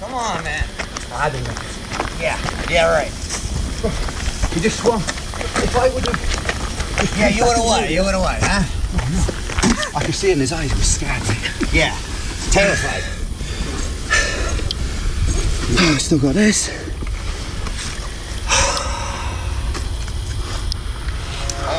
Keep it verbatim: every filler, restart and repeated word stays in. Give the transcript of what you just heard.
Come on, man. I don't know. Yeah, yeah, right. You just swung. If I would have... Yeah, you would have what? You would have what, huh? Oh, no. I could see in his eyes he was scared. Yeah, terrified. Oh, I still got this.